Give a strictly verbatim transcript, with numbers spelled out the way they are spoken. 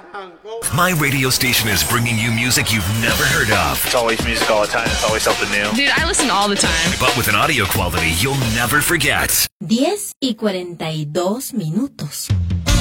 My radio station is bringing you music you've never heard of. It's always music all the time. It's always something new. Dude, I listen all the time. But with an audio quality you'll never forget. diez y cuarenta y dos minutos.